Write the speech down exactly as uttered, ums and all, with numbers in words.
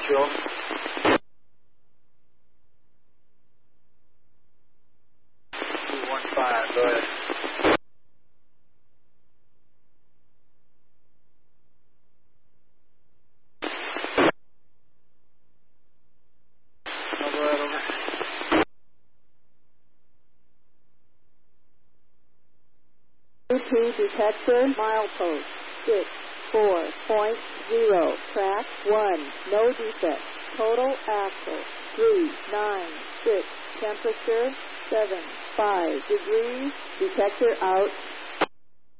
Joe. two one five, go ahead. No, go ahead, over. two detector, milepost six four point zero, track one, no defect, total axle three nine six, temperature seven five degrees, detector out.